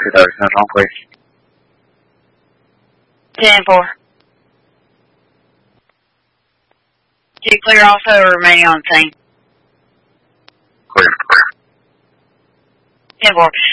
30 Center on, please. 10-4. Do you clear also or remain on the scene? Clear. 10-4.